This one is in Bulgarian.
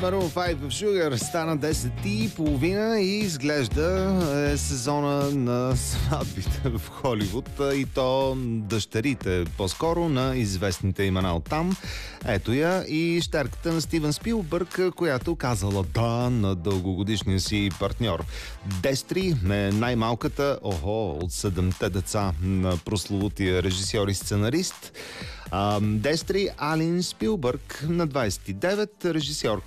Maroon 5 в Sugar. Стана 10:30 и изглежда сезона на сватбите в Холивуд и то дъщерите по-скоро на известните имена от там. Ето я и щерката на Стивън Спилбърг, която казала да на дългогодишния си партньор. Дестри е най-малката от 7-те деца на прословутия режисьор и сценарист. Дестри Алин Спилбърг на 29, режисьорка